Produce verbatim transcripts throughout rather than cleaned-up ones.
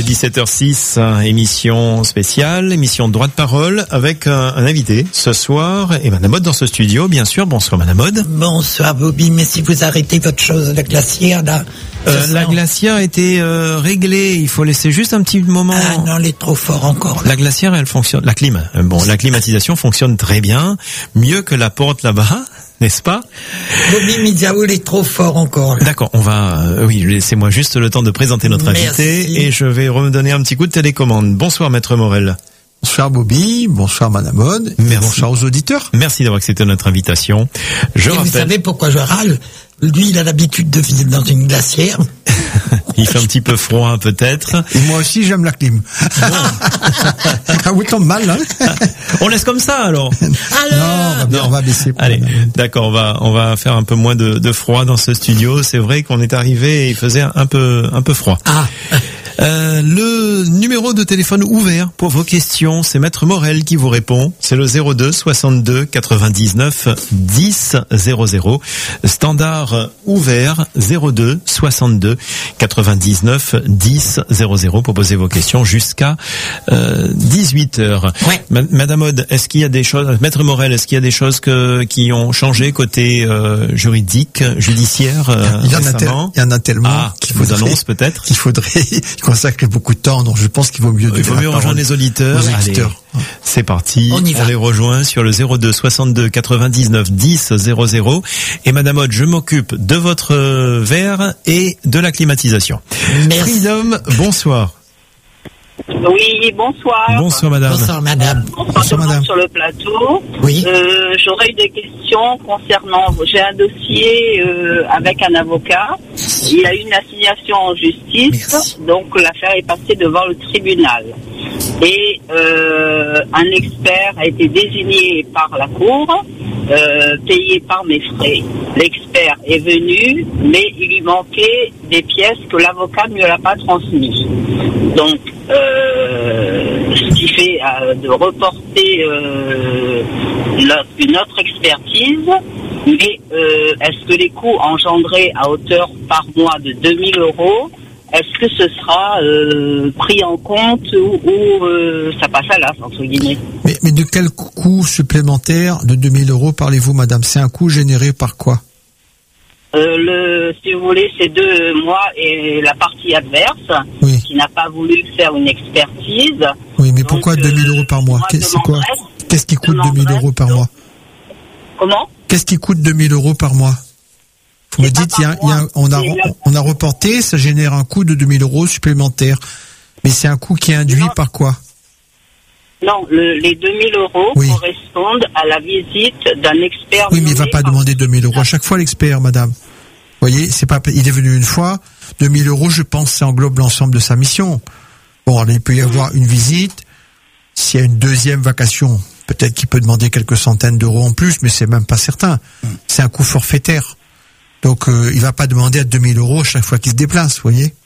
dix-sept heures six, émission spéciale, émission de droit de parole avec un, un invité ce soir et Madame Aude dans ce studio, bien sûr. Bonsoir Madame Aude. Bonsoir Bobby, mais si vous arrêtez votre chose, la glacière là... Euh, la glacière a été euh, réglée, il faut laisser juste un petit moment. Ah non, elle est trop fort encore. Là. La glacière, elle fonctionne, la clim, bon, la climatisation fonctionne très bien, mieux que la porte là-bas. N'est-ce pas? Bobby Midiaoul est trop fort encore. Là. D'accord, on va... Euh, oui, laissez-moi juste le temps de présenter notre Merci. invité et je vais redonner un petit coup de télécommande. Bonsoir Maître Morel. Bonsoir Bobby, bonsoir Madame Aude, Merci. Bonsoir aux auditeurs. Merci d'avoir accepté notre invitation. Je Et rappelle... vous savez pourquoi je râle? Lui, il a l'habitude de vivre dans une glacière. Il fait un petit peu froid peut-être. Et moi aussi j'aime la clim. Ah oui, tombe mal, hein. On laisse comme ça alors. Non, on va, bien, on va baisser. Pour Allez, Madame Aude. d'accord, on va on va faire un peu moins de, de froid dans ce studio. C'est vrai qu'on est arrivé et il faisait un peu un peu froid. Ah. Euh, le numéro de téléphone ouvert pour vos questions, c'est Maître Morel qui vous répond. C'est le zéro deux soixante-deux quatre-vingt-dix-neuf dix zéro zéro. Standard ouvert zéro deux soixante-deux quatre-vingt-dix-neuf dix zéro zéro pour poser vos questions jusqu'à euh, dix-huit heures. Ouais. Ma- Madame Aude, est-ce qu'il y a des choses, Maître Morel, est-ce qu'il y a des choses que, qui ont changé côté euh, juridique, judiciaire euh, Il y en a tel- récemment? il y en a tellement Ah, qu'il qui vous faudrait- annonce peut-être. qu'il faudrait consacrer beaucoup de temps, donc je pense qu'il vaut mieux donner Il faut la mieux parole rejoindre les auditeurs. aux Allez, auditeurs. c'est parti. On y va. les rejoint sur le zéro deux soixante-deux quatre-vingt-dix-neuf dix zéro zéro. Et Madame Aude, je m'occupe de votre euh, verre et de la climatisation. Merci. Freedom, bonsoir. Oui, bonsoir. Bonsoir Madame. Bonsoir madame. Bonsoir, Bonsoir, tout le monde madame. sur le plateau. Oui. Euh, J'aurais eu des questions concernant. J'ai un dossier euh, avec un avocat. Il y a eu une assignation en justice, Merci. donc l'affaire est passée devant le tribunal. Et euh, un expert a été désigné par la cour, euh, payé par mes frais. L'expert est venu, mais il lui manquait des pièces que l'avocat ne lui a pas transmises. Donc, euh, ce qui fait euh, de reporter euh, la- une autre expertise. Mais euh, est-ce que les coûts engendrés à hauteur par mois de deux mille euros, est-ce que ce sera euh, pris en compte ou, ou euh, ça passe à l'as, entre guillemets? Mais, mais de quel coût supplémentaire de deux mille euros parlez-vous, Madame? C'est un coût généré par quoi? Euh, le, si vous voulez, c'est deux mois et la partie adverse Oui, qui n'a pas voulu faire une expertise. oui, mais Donc, pourquoi deux mille euh, euros par mois? moi, Qu'est- C'est quoi? demanderais- Qu'est-ce qui coûte deux mille demanderais- euros par mois? Comment? Qu'est-ce qui coûte deux mille euros par mois? Vous me C'est pas dites, il y a, par il y a- mois, on, a, c'est la- on a reporté, ça génère un coût de deux mille euros supplémentaires. Mais c'est un coût qui est induit Non. par quoi? Non, le, les deux mille euros Oui. correspondent à la visite d'un expert. Oui, mais il va nommé pas par- demander deux mille euros à chaque fois, l'expert, Madame. Vous voyez, c'est pas, il est venu une fois, deux mille euros, je pense, ça englobe l'ensemble de sa mission. Bon, alors, il peut y avoir une visite. S'il y a une deuxième vacation, peut-être qu'il peut demander quelques centaines d'euros en plus, mais c'est même pas certain. C'est un coût forfaitaire. Donc, euh, il va pas demander à deux mille euros chaque fois qu'il se déplace, vous voyez.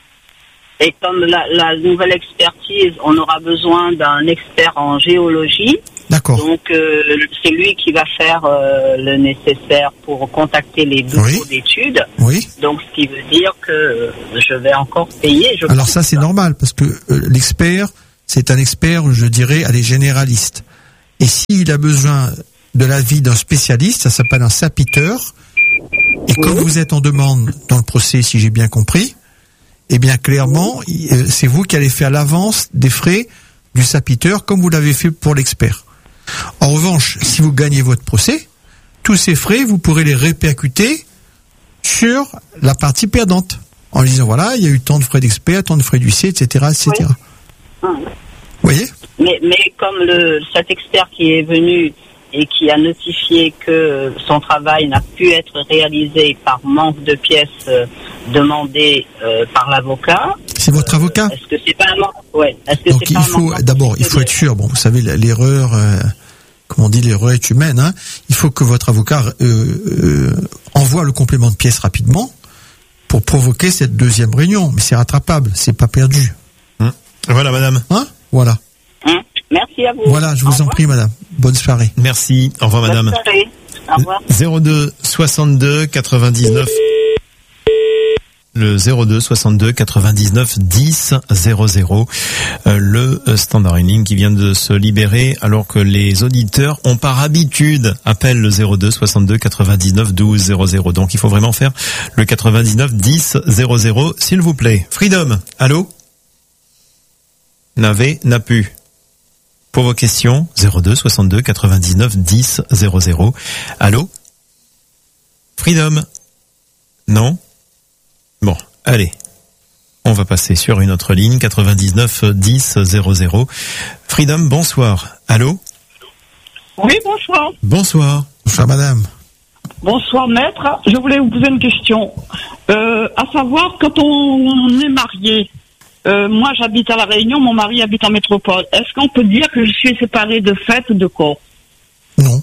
Et comme la, la nouvelle expertise, on aura besoin d'un expert en géologie. D'accord. Donc, euh, c'est lui qui va faire euh, le nécessaire pour contacter les bureaux Oui. d'études. Oui. Donc, ce qui veut dire que euh, je vais encore payer. Je Alors pense. ça, c'est normal, parce que euh, l'expert, c'est un expert, je dirais, allez, généraliste. Et s'il a besoin de l'avis d'un spécialiste, ça s'appelle un sapiteur. Et comme vous êtes en demande dans le procès, si j'ai bien compris, eh bien clairement, il- euh, c'est vous qui allez faire l'avance des frais du sapiteur, comme vous l'avez fait pour l'expert. En revanche, si vous gagnez votre procès, tous ces frais, vous pourrez les répercuter sur la partie perdante. En disant, voilà, il y a eu tant de frais d'expert, tant de frais d'huissier, et cetera, et cetera. Oui. Vous voyez? Mais, mais comme le, cet expert qui est venu et qui a notifié que son travail n'a pu être réalisé par manque de pièces euh, demandées euh, par l'avocat. C'est votre avocat? Est-ce que c'est pas un manque? Ouais. Est-ce que Donc c'est il pas un faut, manquement d'abord, il faut être sûr, bon, vous savez, l'erreur, euh, comme on dit, l'erreur est humaine, hein. Il faut que votre avocat euh, euh, envoie le complément de pièces rapidement pour provoquer cette deuxième réunion. Mais c'est rattrapable, c'est pas perdu. Voilà Madame. Hein? Voilà. Hein? Merci à vous. Voilà, je Au vous en revoir. prie, madame. Bonne soirée. Merci. Au revoir Madame. Bonne soirée. Au revoir. zéro deux soixante-deux quatre-vingt-dix-neuf Le zéro deux soixante-deux quatre-vingt-dix-neuf dix zéro zéro. Euh, le standard, une ligne qui vient de se libérer alors que les auditeurs ont par habitude appellent le zéro deux soixante-deux quatre-vingt-dix-neuf douze zéro zéro. Donc il faut vraiment faire le quatre-vingt-dix-neuf dix zéro zéro, s'il vous plaît. Freedom, allô? N'avez, n'a pu. Pour vos questions, zéro deux soixante-deux quatre-vingt-dix-neuf dix zéro zéro. Allô? Freedom? Non? Bon, allez. On va passer sur une autre ligne, quatre-vingt-dix-neuf dix zéro zéro. Freedom, bonsoir. Allô? Oui, bonsoir. Bonsoir. Bonsoir madame. Bonsoir maître. Je voulais vous poser une question. Euh, à savoir, quand on est marié, euh, moi j'habite à La Réunion, mon mari habite en métropole. Est-ce qu'on peut dire que je suis séparé de fait ou de corps? Non.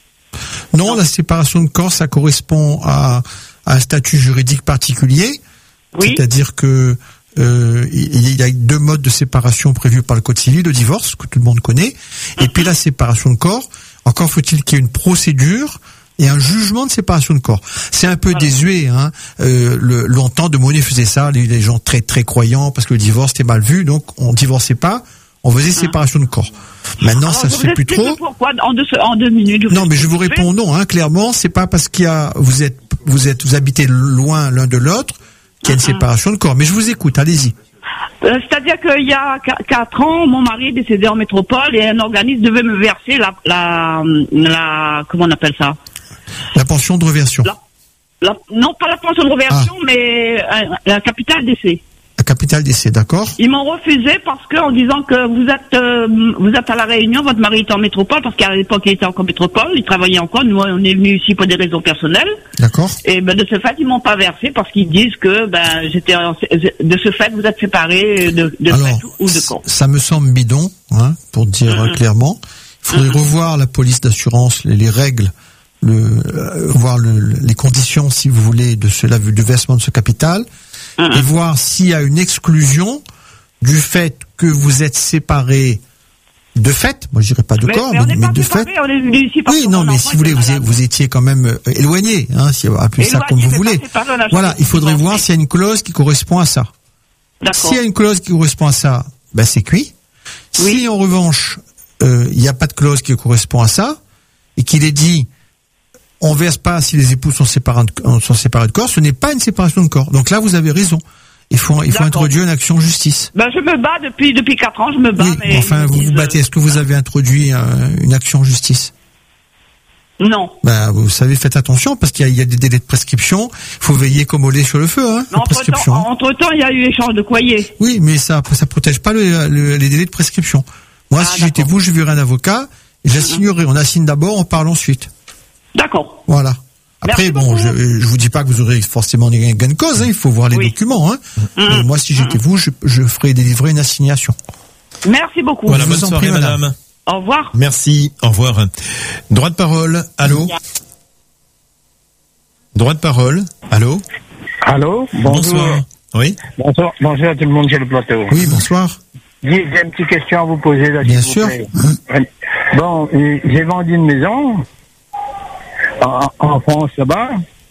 Non, la séparation de corps, ça correspond à, à un statut juridique particulier. Oui. C'est-à-dire que euh, il y a deux modes de séparation prévus par le Code civil, le divorce, que tout le monde connaît, et puis la séparation de corps. Encore faut-il qu'il y ait une procédure et un jugement de séparation de corps. C'est un peu voilà. désuet, hein. Euh, le, longtemps, de Monet faisait ça, les, les gens très très croyants, parce que le divorce était mal vu, donc on divorçait pas, on faisait hein. séparation de corps. Maintenant, alors, ça se fait plus trop. Pourquoi en deux, en deux minutes. Non, mais je vous réponds non, hein. Clairement, c'est pas parce qu'il y a, vous êtes, vous êtes, vous habitez loin l'un de l'autre qu'il y a une uh-huh. séparation de corps. Mais je vous écoute, allez-y. Euh, c'est-à-dire qu'il y a quatre ans, mon mari est décédé en métropole et un organisme devait me verser la, la, la, comment on appelle ça? La pension de réversion. La, la, non, pas la pension de réversion, ah. mais euh, la capital d'essai. La capital d'essai, d'accord. Ils m'ont refusé parce que, en disant que vous êtes, euh, vous êtes à La Réunion, votre mari était en métropole, parce qu'à l'époque il était encore en métropole, il travaillait encore. Nous, on est venus ici pour des raisons personnelles. D'accord. Et ben de ce fait, ils m'ont pas versé parce qu'ils disent que ben j'étais en, de ce fait vous êtes séparés de, de Alors, fait ou de corps. Ça me semble bidon, hein, pour dire mmh. clairement. Il faudrait mmh. revoir la police d'assurance, les, les règles. Le, euh, voir le, les conditions, si vous voulez, de cela, du versement de ce capital, mmh. et voir s'il y a une exclusion du fait que vous êtes séparés de fait. Moi, je dirais pas de mais, corps, mais, mais, mais de fait. On est venu ici parce oui, non, mais si vous voulez, vous, vous étiez quand même euh, éloigné, hein, si appelez ça comme vous voulez. Voilà, il faudrait voir s'il y a une clause qui correspond à ça. S'il y a une clause qui correspond à ça, ben c'est cuit. Oui. Si en revanche, euh, il n'y a pas de clause qui correspond à ça, et qu'il est dit on verse pas si les époux sont séparés de, sont séparés de corps, ce n'est pas une séparation de corps. Donc là, vous avez raison. Il faut, il faut introduire une action justice. Ben, je me bats depuis, depuis quatre ans, je me bats. Oui, mais enfin, vous vous battez. Est-ce que vous avez introduit euh, une action justice? Non. Ben, vous savez, faites attention, parce qu'il y a, il y a des délais de prescription. Il faut veiller comme au lait sur le feu, hein. Non, entre temps, entre temps, il y a eu échange de courrier. Oui, mais ça, ça protège pas le, le, les délais de prescription. Moi, ah, si d'accord. j'étais vous, je verrais un avocat, et j'assignerais. On assigne d'abord, on parle ensuite. D'accord. Voilà. Après, Merci bon, je, je vous dis pas que vous aurez forcément des gains de cause, hein, il faut voir les oui. documents, hein. Mmh. Mais moi, si j'étais mmh. vous, je, je ferais délivrer une assignation. Merci beaucoup. Voilà, bonne soirée, prie, madame. madame. Au revoir. Merci, au revoir. Droit de parole, allô? Droit de parole, allô? Allô? Bonjour. Bonsoir. Oui? Bonsoir, bonjour à tout le monde sur le plateau. Oui, bonsoir. J'ai une petite question à vous poser là, Bien sûr. Mmh. Bon, j'ai vendu une maison en, en France là-bas,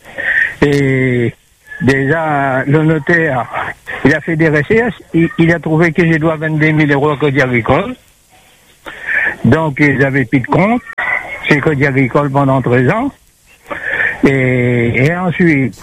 et déjà le notaire, il a fait des recherches, il, il a trouvé que je dois vingt-deux mille euros au Crédit Agricole, donc ils avaient plus de compte chez le Crédit Agricole pendant treize ans, et, et ensuite,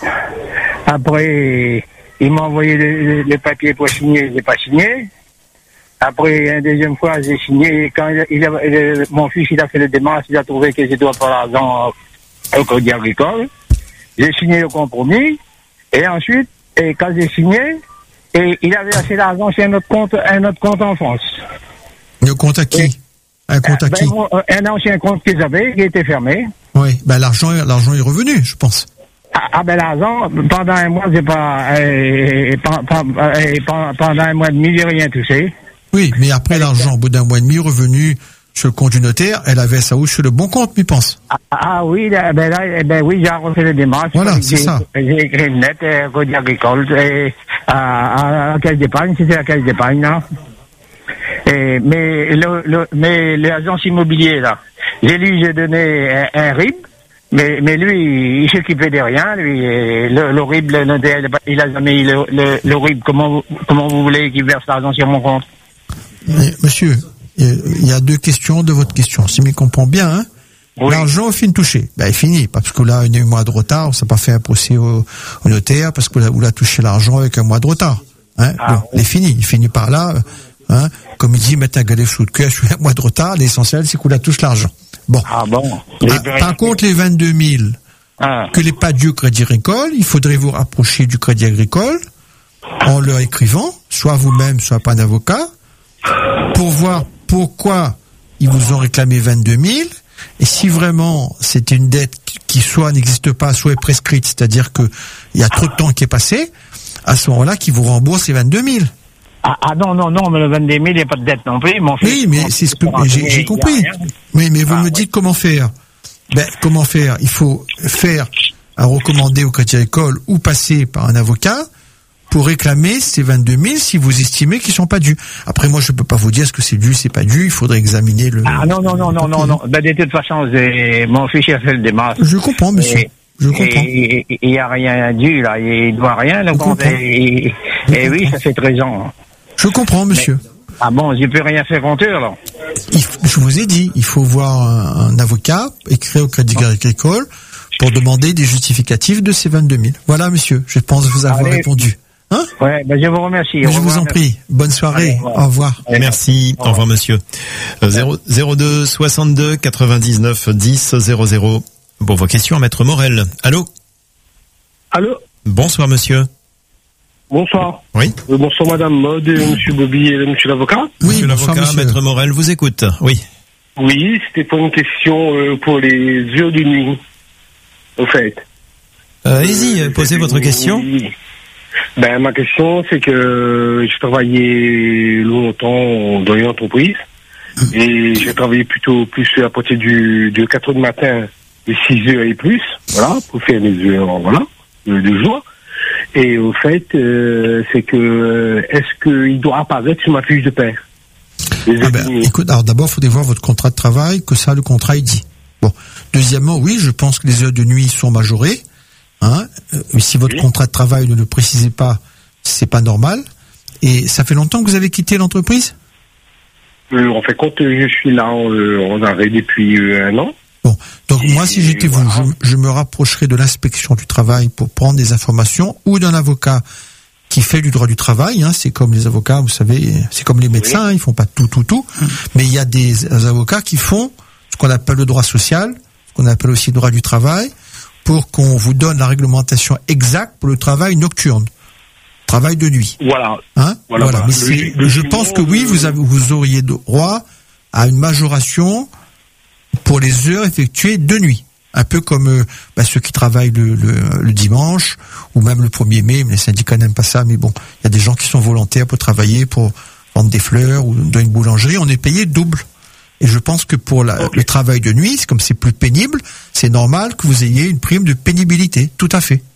après, il m'a envoyé les, les papiers pour signer, je n'ai pas signé. Après, une deuxième fois, j'ai signé. Quand il a, il a, mon fils, il a fait le démarche, il a trouvé que je dois pas l'argent au Crédit Agricole. J'ai signé le compromis. Et ensuite, et quand j'ai signé, et il avait versé l'argent sur un autre compte, un autre compte en France. Le compte à qui? Et, un compte à ben, qui? Moi, un ancien compte qu'ils avaient, qui était fermé. Oui, ben l'argent, l'argent est revenu, je pense. Ah, ah ben l'argent, pendant un mois, j'ai pas, euh, pendant, pendant un mois et demi, j'ai rien touché. Oui, mais après l'argent, au bout d'un mois et demi, revenu sur le compte du notaire, elle avait ça où sur le bon compte, mi pense. Ah, ah oui, là, ben là, ben oui, j'ai refait le démarche. Voilà, c'est ça. J'ai écrit une lettre, euh, Crédit Agricole, et, à, à la caisse d'épargne, c'était la caisse d'épargne, là. Et, mais le, le, mais l'agence immobilière, là, j'ai lu, j'ai donné un, un R I B, Mais, mais lui, il s'occupait de rien, lui. Et le- l'horrible, le notaire, il a jamais eu le- le- l'horrible. Comment, vous- comment vous voulez qu'il verse l'argent sur mon compte? Mais, monsieur, il y a deux questions de votre question. Si je comprends bien, hein, Oui. l'argent finit touché. Ben, il finit. Parce que là, il y a eu un mois de retard, on s'est pas fait un procès au, au notaire parce que là, vous l'a touché l'argent avec un mois de retard. Hein. Ah, Bon, il est fini. Il finit par là, hein. Comme il dit, mettre un galet sous le cœur, je suis un mois de retard. L'essentiel, c'est qu'on la touche l'argent. Bon. Ah bon? Ah, par contre, les vingt-deux mille Ah. que les pas dû au Crédit Agricole, il faudrait vous rapprocher du Crédit Agricole en leur écrivant, soit vous-même, soit pas un avocat, pour voir pourquoi ils vous ont réclamé vingt-deux mille, et si vraiment c'est une dette qui soit n'existe pas, soit est prescrite, c'est-à-dire que il y a trop de temps qui est passé, à ce moment-là, qu'ils vous remboursent les vingt-deux mille. Ah, ah non, non, non, mais le vingt-deux mille, il n'y a pas de dette non plus. Mon fils, Oui, mais mon c'est ce que fils, j'ai, il y j'ai a compris. rien. Oui, mais vous Ah, me ouais. dites comment faire. Ben, comment faire? Il faut faire à recommander au Crédit Agricole ou passer par un avocat pour réclamer ces vingt-deux mille si vous estimez qu'ils sont pas dus. Après, moi, je peux pas vous dire ce que c'est dû, c'est pas dû. Il faudrait examiner le. Ah non, non, non, non, non, non. Ben, de toute façon, j'ai- mon fils il a fait le démarche. Je comprends, monsieur. Et- Je comprends. Et et- et il n'y a rien dû, là. Il doit rien, le Je compte. comprends. Et, et- et oui, ça fait treize ans. Je comprends, monsieur. Ah bon, je peux rien faire contre eux, là. Il f- je vous ai dit, il faut voir un, un avocat, écrire au Crédit Agricole pour demander des justificatifs de ces vingt-deux mille. Voilà, monsieur. Je pense vous avoir Allez. répondu. Hein? Ouais, ben, je vous remercie. Mais Au je vous revoir, en prie. Bonne soirée. Allez, au revoir. Au revoir. merci. Merci. Au revoir, monsieur. Euh, zéro- zéro deux soixante-deux quatre-vingt-dix-neuf dix zéro zéro. Pour vos questions à Maître Morel. Allô? Allô, Bonsoir, monsieur. bonsoir. Oui. Euh, bonsoir madame Mode, euh, monsieur Bobby et monsieur l'avocat. Oui, Monsieur bonsoir, l'avocat, monsieur. Maître Morel vous écoute. Oui. Oui, c'était pour une question euh, pour les heures de nuit, au fait. Euh, Allez-y, euh, posez Euh, votre question. oui. Ben, ma question, c'est que j'ai travaillé longtemps dans une entreprise et j'ai travaillé plutôt plus à partir du, de quatre heures du matin et six heures et plus, voilà, pour faire mes heures, voilà, de, de jour. Et au fait, euh, c'est que, est-ce qu'il doit apparaître sur ma fiche de paie? Les Ah heures ben, de nuit. écoute, alors d'abord, il faudrait voir votre contrat de travail, que ça, le contrat, il dit. Bon. Deuxièmement, oui, je pense que les heures de nuit sont majorées. Hein. Euh, si votre Oui. contrat de travail ne le précisait pas, c'est pas normal. Et ça fait longtemps que vous avez quitté l'entreprise? Euh, en fait, quand euh, je suis là euh, en arrêt depuis euh, un an, Bon. Donc, Et moi, si j'étais vous, voilà. je, je me rapprocherais de l'inspection du travail pour prendre des informations ou d'un avocat qui fait du droit du travail. Hein. C'est comme les avocats, vous savez, c'est comme les médecins, hein, ils font pas tout, tout, tout. Mais il y a des avocats qui font ce qu'on appelle le droit social, ce qu'on appelle aussi le droit du travail, pour qu'on vous donne la réglementation exacte pour le travail nocturne, travail de nuit. voilà. Hein. Voilà, voilà. Mais Le- c'est- le- je pense que oui, le- vous avez, vous auriez droit à une majoration pour les heures effectuées de nuit. Un peu comme euh, bah, ceux qui travaillent le, le, le dimanche ou même le premier mai. Mais les syndicats n'aiment pas ça. Mais bon, il y a des gens qui sont volontaires pour travailler, pour vendre des fleurs ou dans une boulangerie. On est payé double. Et je pense que pour la, Ok. le travail de nuit, c'est comme c'est plus pénible, c'est normal que vous ayez une prime de pénibilité. Tout à fait.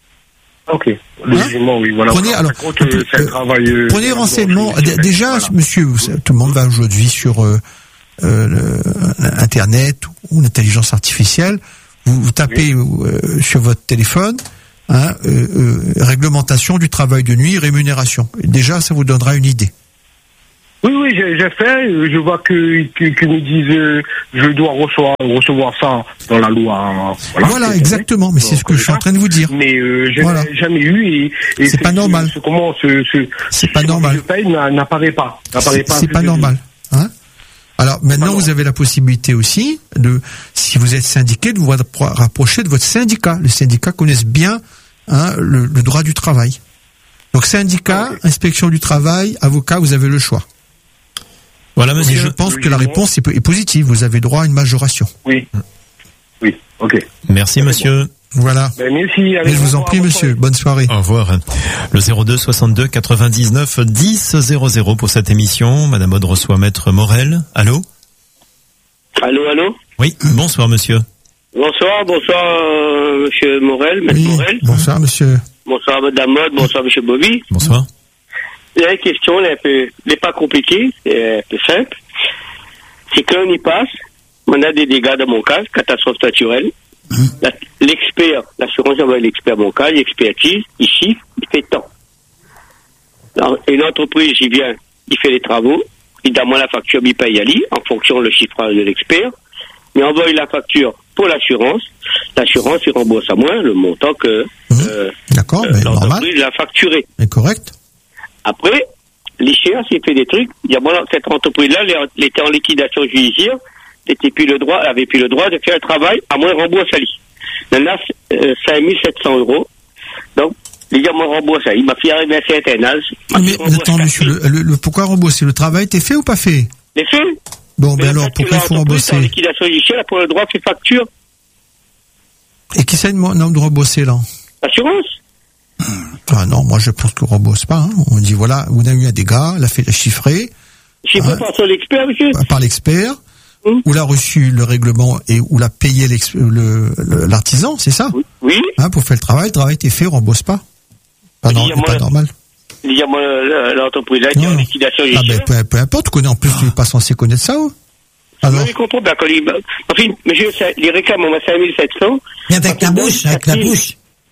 Ok. Logiquement, oui. Voilà. Prenez, Par alors, contre, euh, c'est un euh, travail, euh, Prenez dans- renseignement. dans- D- Déjà, voilà. monsieur, vous savez, tout le monde va aujourd'hui sur euh, euh, le- Internet ou l'intelligence artificielle. Vous, vous tapez euh, sur votre téléphone hein, euh, euh, réglementation du travail de nuit, rémunération. Et déjà, ça vous donnera une idée. Oui, oui, j'ai j'ai fait. euh, Je vois que que, que nous disent euh, je dois recevoir recevoir ça dans la loi. Voilà, Voilà, c'est- exactement. Mais c'est ce que je suis en train de vous dire. Mais euh, je Voilà. n'ai jamais eu et, et C'est pas normal. ce- comment ce, ce C'est pas ce normal. que je paye n'a- n'apparaît pas. N'apparaît C'est pas c'est pas plus- normal. Hein. Alors maintenant, normal. vous avez la possibilité aussi de, si vous êtes syndiqué, de vous rappro- rapprocher de votre syndicat. Les syndicats connaissent bien hein, le, le droit du travail. Donc syndicat, Ok. inspection du travail, avocat, vous avez le choix. Voilà, Et monsieur. je pense que la logiquement. réponse est, est positive. Vous avez droit à une majoration. Oui. Oui. Ok. Merci, monsieur. Voilà. Ben, merci. Mais je vous en prie, monsieur. Bonne soirée. Au revoir. Le zéro deux soixante-deux quatre-vingt-dix-neuf dix zéro zéro pour cette émission. Madame Aude reçoit Maître Morel. Allô? Allô, allô. Oui. Bonsoir, monsieur. Bonsoir, bonsoir, euh, monsieur Morel, Maître Oui. Morel. Bonsoir, monsieur. Bonsoir, madame Mode, bonsoir, monsieur Bobby. Bonsoir. Il y a une question, elle est un peu, elle n'est pas compliquée, c'est un peu simple. C'est qu'on y passe, on a des dégâts dans mon cas, catastrophe naturelle. Mmh. La, l'expert, l'assurance envoie l'expert bancaire, l'expertise, il chiffre, il fait tant. Alors, une entreprise, il vient, il fait les travaux, il donne moi la facture, il paye à lui, en fonction du chiffrage de l'expert, il envoie la facture pour l'assurance, l'assurance, il rembourse à moins le montant que Mmh. euh, D'accord, euh, mais l'entreprise normal. l'a facturé. C'est correct. Après, l'échéance, il fait des trucs. Il y a, voilà, cette entreprise-là, elle elle était en liquidation judiciaire, elle n'avait plus le droit, elle avait plus le droit de faire un travail, à moins rembourse à lui. Maintenant, euh, cinq mille sept cents euros. Donc, il dit, moi, rembourse à lui. Ma fille arrive à un certain âge. ma Mais fille rembourse attends, quatre monsieur, mille. le, le, le- pourquoi rembourser? Le travail était fait ou pas fait? Les faits. Bon, Mais ben le alors, fait que pourquoi il faut l'entreprise, En rembourser? liquidation judiciaire, elle a pour le droit de faire facture. Et qui ça demande de rembourser, là? Assurance. Ah non, moi je pense qu'on rembourse pas. Hein. On dit voilà, on a eu un dégât, elle a fait la chiffrer Je sais Ah. pas par son expert, monsieur. par l'expert, Hum. ou l'a reçu le règlement et ou l'a payé l'ex- le- le- l'artisan, c'est ça? Oui. Oui. Hein, pour faire le travail, le travail était fait, on rembourse pas. Pas, Il non, y a c'est pas moi- normal. Il dit, moi, le- l'entreprise-là était Non. en liquidation Ah judiciaire. ben peu, peu importe, connais en plus tu n'es pas censé connaître ça. Ou alors, Oui, je comprends bien. Quand il, enfin, monsieur, ça- il réclame au moins cinq mille sept cents. Mais avec la bouche, avec la bouche.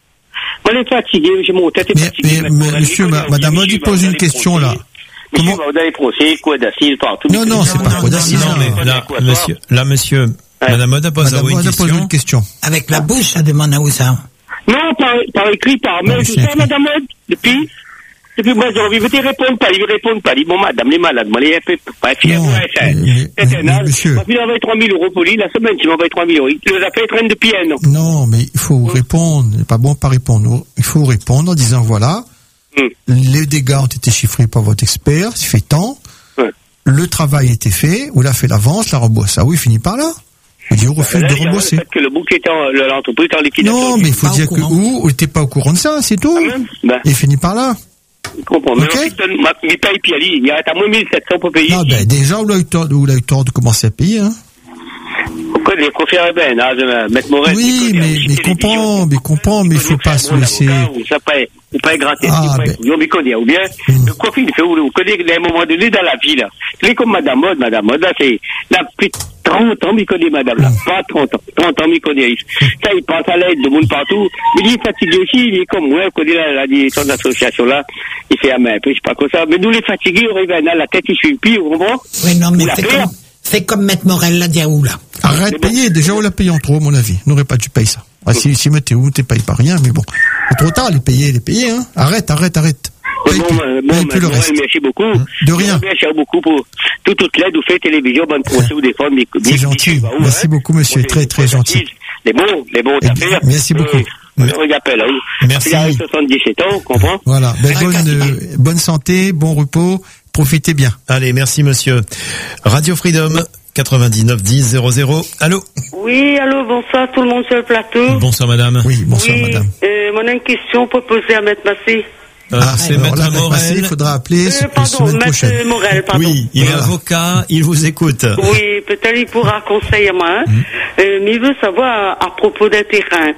Moi, je suis fatigué, j'ai mon tête est mais, fatiguée. mais, mais, monsieur, ma- madame Maud, il pose une question là. Comment Comment- on a les procès, quoi d'assile, partout. Non, non, c'est Non, pas non, quoi non, d'assise. non, Non, mais là, Quoi, monsieur, là, monsieur, madame Maud a posé Madame une Maud a posé question. une question. Avec la bouche, ça demande à où ça? Non, par, par écrit, par Non, mail, mais tout c'est ça, écrit. madame Maud. Depuis, depuis moi, j'ai envie, vous ne répondent pas, ils ne répondent pas. Ils disent, bon, madame, les malades, moi, les un peu, pas fiers, Non, ouais, ça. mais- mais- C'est un mais- âge. monsieur. Moi, il m'a envoyé trois mille euros pour lui, la semaine, il m'a envoyé trois mille euros. Il les a fait, il traîne depuis un an. Non, mais il faut répondre. C'est pas bon de pas répondre. Il faut répondre en disant voilà, Hum. les dégâts ont été chiffrés par votre expert, il fait tant. Ouais. Le travail a été fait, ou l'a fait l'avance, la rembourse. Ah oui, il finit par là. Il dit on refuse Là, de il y a rembourser. le fait que le bouc était en, le- l'entreprise était en liquidation. Non, mais il faut pas au dire que courant. où, ou t'es pas au courant de ça, c'est tout. Quand même, ben, Et il finit par là. je comprends. Mais Ok. ensuite, ma- il paye, puis Ali, il y a à moins mille sept cents pour payer. Non, ben, déjà, on a eu tort, on a eu tort de commencer à payer, hein. Pourquoi les conférer ben, là, je- Maître Morel, Oui, il connaît mais, aussi mais télévision. comprends, mais comprends, mais il faut pas se laisser. Ou ça pas, ou pas gratter, Ah, ou pas, ben. ou bien, connaît, ou bien, Hmm. le coiffeur, il fait, ou, ou connaît, à un moment donné, dans la vie, là. C'est comme Madame Mode, Madame Mode, là, c'est, là, plus de trente ans, il connaît Madame, là. Pas trente ans. trente ans, il connaît. Ça, il pense à l'aide, le monde partout. Mais il est fatigué aussi, il est comme moi, il connaît la, la direction de l'association, là. Il fait, ah, mais un peu, je sais pas quoi ça. Mais nous, les fatigués, on arrive à la tête, il suit pire, vous comprenez? Oui, non, mais Ou la fais paire. comme, fais comme Maître Morel l'a dit à où, là. Arrête de payer, déjà on l'a payé en trop, à mon avis. N'aurait pas dû payer ça. Ah, si, si mettez où, t'es payé pas rien, mais bon. C'est trop tard, les payer, les payer, hein. Arrête, arrête, arrête. Paye Bon, plus, euh, bon, paye plus le Maître reste. Morel, merci beaucoup. De rien. Merci beaucoup pour tout, toute l'aide, vous faites télévision, bonne procès, ou des fois, mais, C'est gentil. Merci beaucoup, monsieur. Très, très gentil. Les bons, les bons Eh bien, affaires. merci beaucoup. Euh, on appelle à vous. Merci. Il a soixante-dix-sept ans, comprends? Voilà. Ben, Ah, bonne, fatigué. euh, bonne santé, bon repos. Profitez bien. Allez, merci monsieur. Radio Freedom, quatre-vingt-dix-neuf dix zéro zéro. Allô? Oui, allô, bonsoir tout le monde sur le plateau. Bonsoir madame. Oui, bonsoir, oui, madame. euh, mon a une question pour poser à Maître Massé. Euh, c'est alors Maître là, Maître Massé, Morel. il faudra appeler Euh, la pardon, semaine prochaine. Maître Morel, pardon. Oui, il est Voilà. avocat, il vous écoute. Oui, peut-être il pourra conseiller à moi. hein. Mhm. Euh, mais il veut savoir à, à propos des terrains.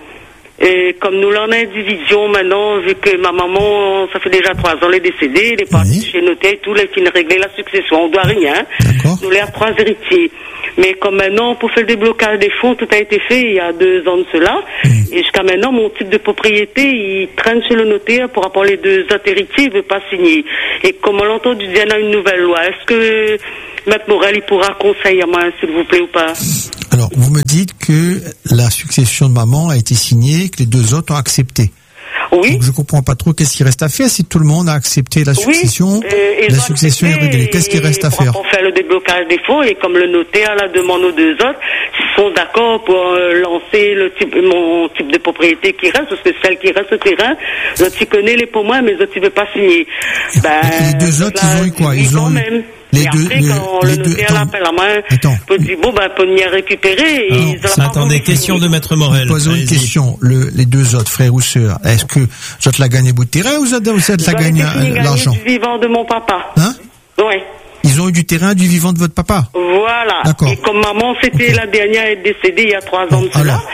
Et comme nous l'en indivision maintenant, vu que ma maman, ça fait déjà trois ans, elle est décédée, elle est partie Oui. chez le notaire et tout, elle finit de régler la succession, on doit rien. D'accord. Nous avons trois héritiers. Mais comme maintenant, pour faire le déblocage des fonds, tout a été fait il y a deux ans de cela. Et jusqu'à maintenant, mon type de propriété, il traîne chez le notaire pour rapport les deux autres héritiers, il ne veut pas signer. Et comme on l'entend du bien à une nouvelle loi, est-ce que Maître Morel, il pourra conseiller à moi, s'il vous plaît, ou pas? Alors, vous me dites que la succession de maman a été signée, que les deux autres ont accepté. Oui. Donc, je comprends pas trop qu'est-ce qu'il reste à faire si tout le monde a accepté la succession. Oui, euh, ils la ont succession est accepté réglée. Qu'est-ce qu'il reste à et faire? pour faire le déblocage des fonds, et comme le notaire la demande aux deux autres, s'ils sont d'accord pour euh, lancer le type, mon type de propriété qui reste, parce que celle qui reste au terrain, l'autre il connaît les pour moi, mais l'autre il veut pas signer. Ben, Et les deux autres, là, ils ont eu quoi? oui, Ils ont quand eu- même. les et deux- après, les- quand les le deux- notaire attends. l'appelle à main, Attends. peut dire bon ben peut venir récupérer. Et Alors, ils ont ça, pas attendez, voulu question de signer. Maître Morel. Posons une Allez-y. question. Le, les deux autres, frères ou sœurs, est-ce que vous êtes la gagné bout de terrain ou vous êtes, vous êtes la J'aurais gagné fini gagner l'argent? du vivant de mon papa. Hein? Ouais. Ils ont eu du terrain du vivant de votre papa? Voilà. D'accord. Et comme maman, c'était Ok. la dernière à être décédée il y a trois ans de Bon, cela. alors,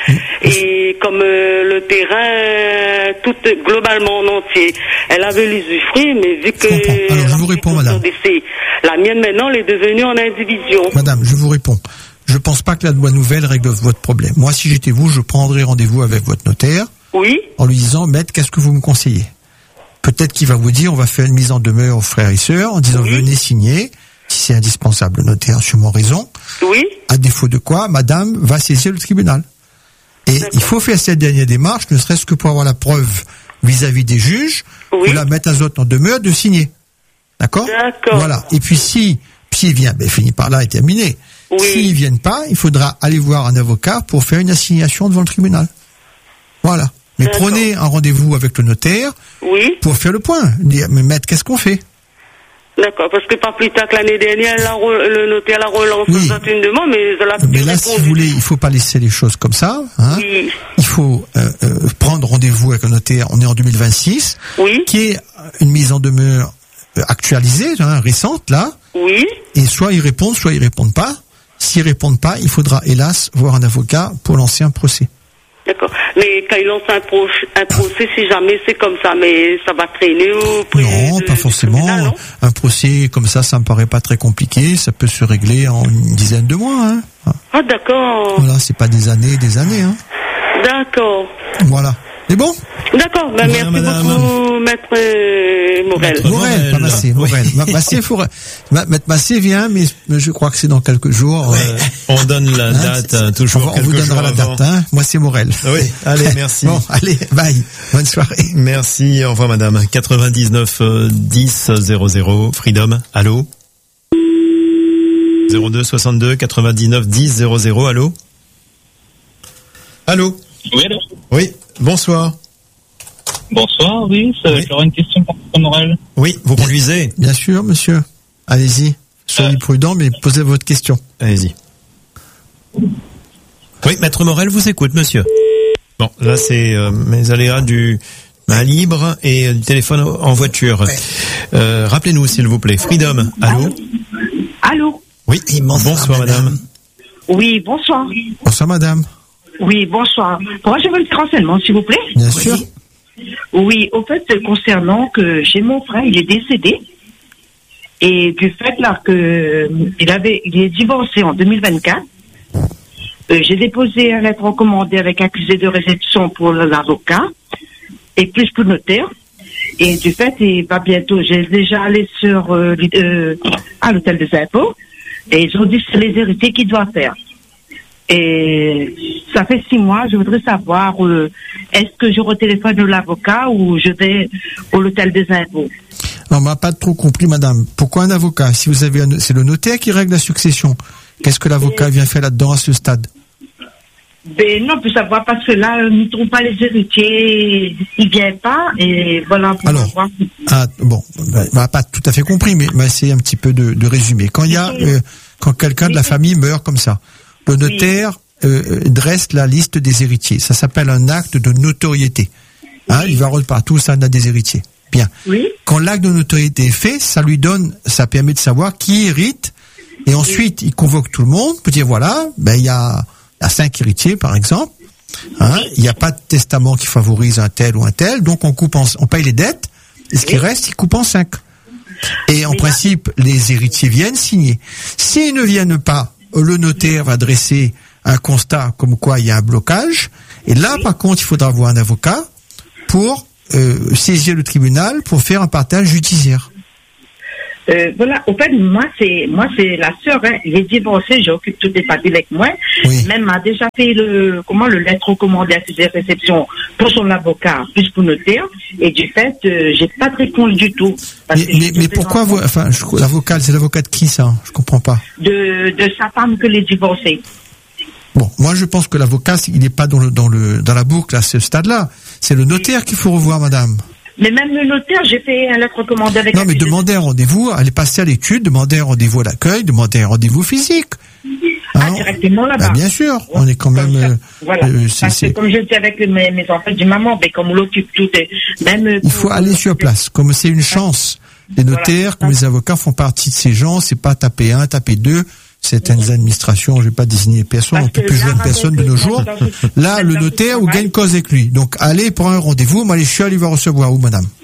Et comme euh, le terrain, tout globalement en entier, elle avait l'usufruit, mais vu que... comprends. Alors, je elle a vous pris réponds, son madame. décès, la mienne maintenant, elle est devenue en indivision. Madame, je vous réponds. je pense pas que la bonne nouvelle règle votre problème. Moi, si j'étais vous, je prendrais rendez-vous avec votre notaire. Oui. En lui disant, maître, qu'est-ce que vous me conseillez? Peut-être qu'il va vous dire, on va faire une mise en demeure aux frères et sœurs, en disant, Oui. venez signer, si c'est indispensable, le notaire a sûrement raison. Oui. À défaut de quoi, madame va saisir le tribunal. Et D'accord. il faut faire cette dernière démarche, ne serait-ce que pour avoir la preuve vis-à-vis des juges, Oui. ou la mettre à autres en demeure de signer. D'accord? D'accord. Voilà. Et puis si, s'il vient, ben, finit par là et terminé. Oui. S'ils viennent pas, il faudra aller voir un avocat pour faire une assignation devant le tribunal. Voilà. Mais D'accord. prenez un rendez-vous avec le notaire Oui. pour faire le point. Dire, mais maître, qu'est-ce qu'on fait? D'accord, parce que pas plus tard que l'année dernière, la re- le notaire la relance Oui. dans une demande, mais elle a Mais plus là, si répondu. vous voulez, il faut pas laisser les choses comme ça. Hein. Oui. Il faut euh, euh, prendre rendez-vous avec un notaire. On est en deux mille vingt-six, Oui. qui est une mise en demeure euh, actualisée, hein, récente là. Oui. Et soit ils répondent, soit ils répondent pas. S'ils répondent pas, il faudra hélas voir un avocat pour lancer un procès. D'accord. Mais quand il lance un, pro- un procès, si jamais c'est comme ça, mais ça va traîner au prix Non, de- pas du forcément. tribunal, non Un procès comme ça, ça me paraît pas très compliqué. Ça peut se régler en une dizaine de mois. Hein. Ah, d'accord. Voilà, c'est pas des années et des années. Hein. D'accord. Voilà. C'est bon? D'accord. Ben, Voilà, merci madame. beaucoup, maître euh, Morel. Maître- Morel, Morel. pas Massé. Morel. Oui. Ma- Massé, faut... Ma- Maître Massé vient, mais, mais je crois que c'est dans quelques jours. Euh, on donne la Hein, date c'est- euh, toujours on, va- on quelques vous donnera jours la avant. date. Hein. Moi, c'est Morel. Oui, allez, merci. Bon, allez, bye. Bonne soirée. Merci, au revoir madame. quatre-vingt-dix-neuf euh, dix zéro zéro, Freedom, allô zéro deux soixante-deux quatre-vingt-dix-neuf dix zéro zéro, allô Allô Oui, allô. Oui, bonsoir. Bonsoir, oui, ça- Oui. j'aurais une question pour M. Morel. Oui, vous conduisez Bien sûr, monsieur. Allez-y. Soyez Euh. prudent, mais posez votre question. Allez-y. Oui, maître Morel vous écoute, monsieur. Bon, là c'est euh, mes aléas du main libre et euh, du téléphone en voiture. Euh, rappelez-nous s'il vous plaît. Freedom, allô Allô? Oui, bonsoir, madame. Oui, bonsoir. Bonsoir, madame. Oui, bonsoir. Moi, je veux un petit renseignement, s'il vous plaît. Bien sûr. Oui, au fait, concernant que j'ai mon frère, il est décédé. Et du fait là que il avait, il est divorcé en deux mille vingt-quatre. Euh, j'ai déposé un lettre recommandée avec accusé de réception pour l'avocat et plus pour le notaire. Et du fait, il va bientôt. J'ai déjà allé sur euh, l- euh, à l'hôtel des impôts et ils ont dit que c'est les héritiers qui doivent faire. Et ça fait six mois. Je voudrais savoir euh, est-ce que je retéléphone de l'avocat ou je vais au l'hôtel des impôts. On m'a pas trop compris, madame. Pourquoi un avocat? Si vous avez un... c'est le notaire qui règle la succession. Qu'est-ce que l'avocat vient faire là-dedans à ce stade? Ben non, pour savoir parce que là, nous ne trouvons pas les héritiers, ils viennent pas et voilà. Pour Alors, savoir. Ah, bon, ben, on m'a pas tout à fait compris, mais on va essayer un petit peu de, de résumer. Quand il y a, euh, quand quelqu'un de la famille meurt comme ça, le notaire euh, dresse la liste des héritiers. Ça s'appelle un acte de notoriété. Hein, il va repartout, ça on a des héritiers. Bien. Oui. Quand l'acte de notoriété est fait, ça lui donne, ça permet de savoir qui hérite. Et ensuite, il convoque tout le monde pour dire voilà, ben il y a, il y a cinq héritiers par exemple. Hein, il n'y a pas de testament qui favorise un tel ou un tel, donc on coupe, en, on paye les dettes. Et ce qui reste, il coupe en cinq. Et en principe, les héritiers viennent signer. S'ils ne viennent pas, le notaire va dresser un constat comme quoi il y a un blocage. Et là, par contre, il faudra avoir un avocat pour euh, saisir le tribunal pour faire un partage judiciaire. Euh, voilà, au fait, moi, c'est moi c'est la sœur, hein. Il est divorcé, j'occupe toutes les papiers avec moi. Oui. Même m'a déjà fait le comment le lettre recommandée à ses réceptions pour son avocat, plus pour notaire. Et du fait, euh, j'ai pas de réponse du tout. Parce Mais, que mais, je mais fais pourquoi en- vous, enfin, je- l'avocat, c'est l'avocat de qui ça? Je comprends pas. de de sa femme que les divorcés. Bon, moi je pense que l'avocat, il n'est pas dans le dans le dans la boucle à ce stade-là. C'est le notaire qu'il faut revoir, madame. Mais même le notaire, j'ai fait un lettre recommandée avec. Non, mais accusé- demandez un rendez-vous, allez passer à l'étude, demandez un rendez-vous à l'accueil, demandez un rendez-vous physique. Ah, Hein? directement là-bas. Bah, bien sûr, on est quand Comme même. ça. euh, Voilà. euh, c'est- Parce que c'est- comme je dis avec mes, mes enfants, je dis maman, ben comme on l'occupe tout, et même. euh, Il faut pour- aller sur place, comme c'est une chance. Les notaires, comme les avocats font partie de ces gens, c'est pas taper un, taper deux. Certaines administrations, je vais pas désigner personne, on Parce peut que plus là, jeune personne de nos avec- jours. dans ce- Là, dans le ce notaire, vous travail- gagne cause avec lui. Donc, allez pour un rendez-vous, moi, les chioles, il va recevoir où, madame?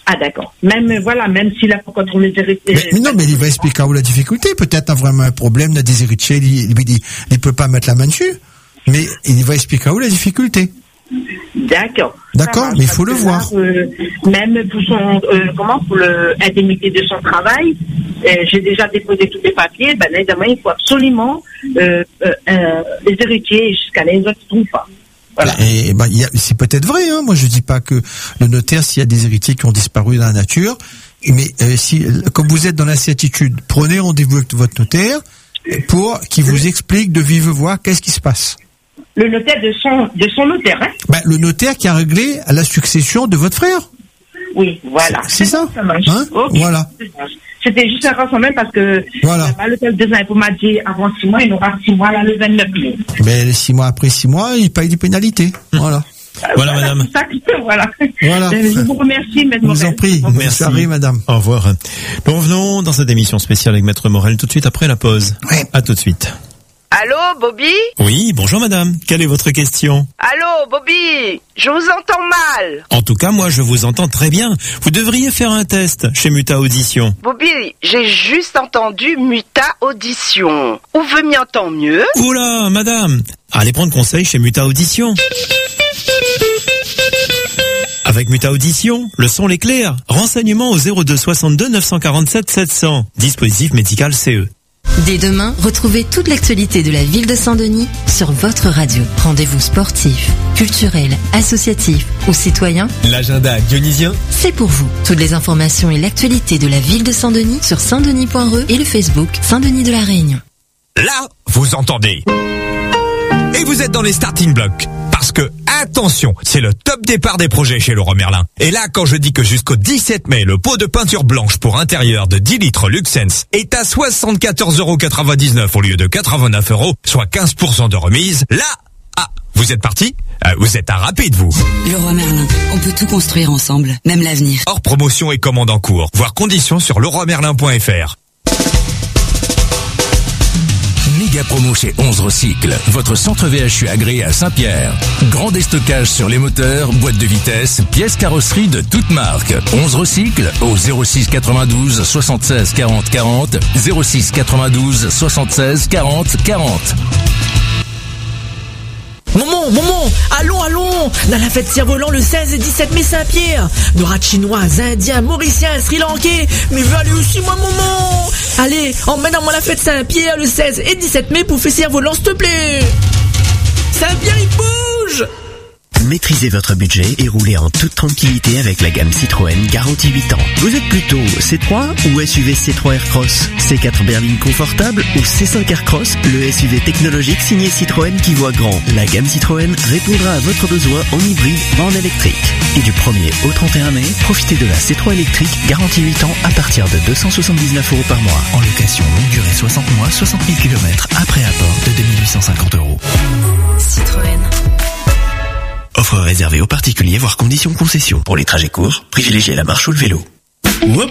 Ah d'accord. Même euh, voilà, même s'il a pas contrôlé les héritiers. Mais, mais non, mais il va expliquer où la difficulté. Peut-être a vraiment un problème, il a des héritiers, il, il, il, il peut pas mettre la main dessus. Mais il va expliquer où la difficulté. D'accord. D'accord, mais il faut le voir. Là, euh, même pour son, euh, comment, pour l'indemnité de son travail, euh, j'ai déjà déposé tous les papiers. Ben évidemment, il faut absolument euh, euh, euh, les héritiers jusqu'à les autres ne trouvent pas. Voilà. Et ben, y a, c'est peut-être vrai. Hein. Moi, je dis pas que le notaire, s'il y a des héritiers qui ont disparu dans la nature, mais euh, si, comme vous êtes dans l'incertitude, prenez rendez-vous avec votre notaire pour qu'il vous explique de vive voix qu'est-ce qui se passe. Le notaire de son de son notaire, hein. Ben, le notaire qui a réglé la succession de votre frère. Oui, voilà. C'est, c'est ça. Ça marche. Hein Okay. Voilà. C'était juste un renseignement parce que voilà. euh, l'hôtel des impôts m'a dit avant six mois, il aura six mois là le vingt-neuf mai. Mais les six mois après six mois, il paye des pénalités. Voilà. Voilà, madame. Ça, voilà. Voilà. Je vous remercie, Maître Morel. Je vous en prie. Merci. Soirée, madame. Au revoir. Nous revenons dans cette émission spéciale avec Maître Morel tout de suite après la pause. Oui. À tout de suite. Allô, Bobby? Oui, bonjour madame. Quelle est votre question? Allô, Bobby? Je vous entends mal. En tout cas, moi, je vous entends très bien. Vous devriez faire un test chez Muta Audition. Bobby, j'ai juste entendu Muta Audition. Où veut m'y entendre mieux? Oula, madame. Allez prendre conseil chez Muta Audition. Avec Muta Audition, le son est clair. Renseignements au zéro deux soixante-deux neuf cent quarante-sept sept cents. Dispositif médical C E. Dès demain, retrouvez toute l'actualité de la ville de Saint-Denis sur votre radio. Rendez-vous sportifs, culturels, associatifs ou citoyens. L'agenda dionysien, c'est pour vous. Toutes les informations et l'actualité de la ville de Saint-Denis sur saint denis point r e et le Facebook Saint-Denis de la Réunion. Là, vous entendez. Et vous êtes dans les starting blocks. Parce que, attention, c'est le top départ des projets chez Leroy Merlin. Et là, quand je dis que jusqu'au dix-sept mai, le pot de peinture blanche pour intérieur de dix litres Luxense est à soixante-quatorze euros quatre-vingt-dix-neuf au lieu de quatre-vingt-neuf euros, soit quinze pour cent de remise, là, ah, vous êtes parti? euh, Vous êtes un rapide, vous. Leroy Merlin, on peut tout construire ensemble, même l'avenir. Hors promotion et commande en cours. Voir conditions sur leroy merlin point f r. Méga promo chez onze Recycle, votre centre V H U agréé à Saint-Pierre. Grand déstockage sur les moteurs, boîtes de vitesse, pièces carrosserie de toutes marques. onze Recycle au zéro six quatre-vingt-douze soixante-seize quarante quarante, zéro six quatre-vingt-douze soixante-seize quarante quarante. Maman, maman, allons, allons, dans la fête Cerf-Volant le seize et dix-sept mai Saint-Pierre. Nous chinois, indiens, mauriciens, sri lankais, mais veux aller aussi moi, maman. Allez, emmène-moi la fête Saint-Pierre le seize et dix-sept mai pour faire Cerf-Volant, s'il te plaît. Saint-Pierre, il bouge. Maîtrisez votre budget et roulez en toute tranquillité avec la gamme Citroën garantie huit ans. Vous êtes plutôt C trois ou S U V C trois Aircross, C quatre berline confortable ou C cinq Aircross, le S U V technologique signé Citroën qui voit grand. La gamme Citroën répondra à votre besoin en hybride ou en électrique. Et du premier au trente et un mai, profitez de la C trois électrique garantie huit ans à partir de deux cent soixante-dix-neuf euros par mois. En location longue durée soixante mois, soixante mille kilomètres après apport de deux mille huit cent cinquante euros. Citroën. Offre réservée aux particuliers, voire conditions concession. Pour les trajets courts, privilégiez la marche ou le vélo.